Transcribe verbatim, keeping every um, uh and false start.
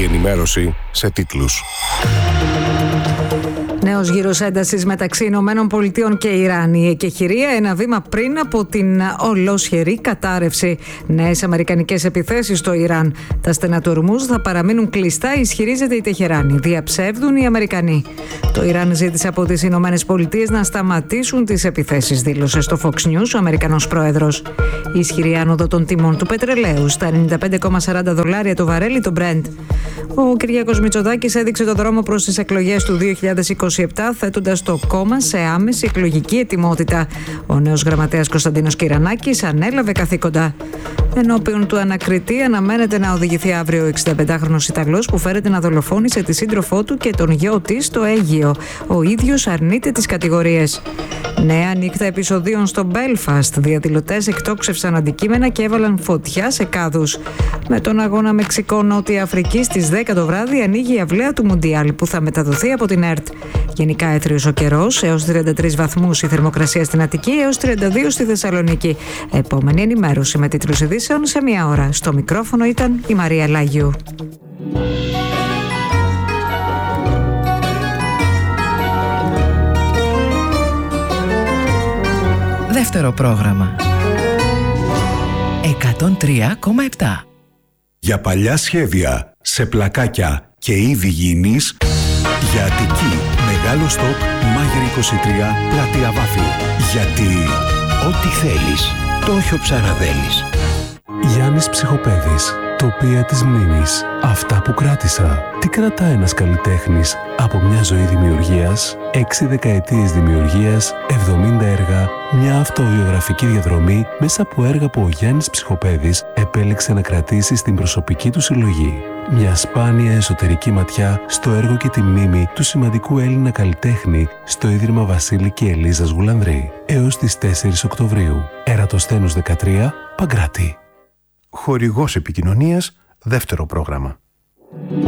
ενημέρωση σε τίτλους. Νέος γύρος έντασης μεταξύ Ηνωμένων Πολιτειών και Ιράν. Η εκεχηρία ένα βήμα πριν από την ολόσχερη κατάρρευση. Νέες αμερικανικές επιθέσεις στο Ιράν. Τα στενά του Ορμούζ θα παραμείνουν κλειστά, ισχυρίζεται η Τεχεράνη. Διαψεύδουν οι Αμερικανοί. Το Ιράν ζήτησε από τις Ηνωμένες Πολιτείες να σταματήσουν τις επιθέσεις, δήλωσε στο Fox News ο Αμερικανός πρόεδρος. Η ισχυρή άνοδο των τιμών του πετρελαίου στα ενενήντα πέντε κόμμα σαράντα δολάρια το βαρέλι το Brent. Ο Κυριάκος Μητσοτάκης έδειξε το δρόμο προς τις εκλογές του δύο χιλιάδες είκοσι επτά, θέτοντας το κόμμα σε άμεση εκλογική ετοιμότητα. Ο νέος γραμματέας Κωνσταντίνος Κυρανάκης ανέλαβε καθήκοντα. Ενώπιον του ανακριτή αναμένεται να οδηγηθεί αύριο ο εξηνταπεντάχρονος Ιταλός που φέρεται να δολοφόνησε τη σύντροφό του και τον γιο της στο Αίγυο. Ο ίδιος αρνείται τις κατηγορίες. Νέα νύχτα επεισοδίων στο Μπέλφαστ. Διαδηλωτές εκτόξευσαν αντικείμενα και έβαλαν φωτιά σε κάδους. Με τον αγώνα Μεξικό-Νότια Αφρική στις δέκα το βράδυ ανοίγει η αυλαία του Μουντιάλ που θα μεταδοθεί από την ΕΡΤ. Γενικά έθριος ο καιρός, έως τριάντα τρεις βαθμούς η θερμοκρασία στην Αττική, έως τριάντα δύο στη Θεσσαλονίκη. Επόμενη ενημέρωση με τίτλους ειδήσεων σε μία ώρα. Στο μικρόφωνο ήταν η Μαρία Λάγιου. Δεύτερο πρόγραμμα. εκατόν τρία κόμμα επτά. Για παλιά σχέδια, σε πλακάκια και είδη γηινής, για Αττική, Μεγάλο Στοκ, Μάγερ είκοσι τρία, Πλατεία Βάφη. Γιατί ό,τι θέλεις, το όχι ο Ψαραδέλης. Γιάννης Ψυχοπαίδης, τοπία της μνήμης. Αυτά που κράτησα. Τι κρατά ένας καλλιτέχνης από μια ζωή δημιουργίας, έξι δεκαετίες δημιουργίας, εβδομήντα έργα, μια αυτοβιογραφική διαδρομή μέσα από έργα που ο Γιάννης Ψυχοπαίδης επέλεξε να κρατήσει στην προσωπική του συλλογή. Μια σπάνια εσωτερική ματιά στο έργο και τη μνήμη του σημαντικού Έλληνα καλλιτέχνη στο Ίδρυμα Βασίλη και Ελίζας Γουλανδρή. Έως τις τέσσερις Οκτωβρίου. Ερατοσθένους δεκατρία, Παγκράτη. Χορηγός επικοινωνίας, δεύτερο πρόγραμμα.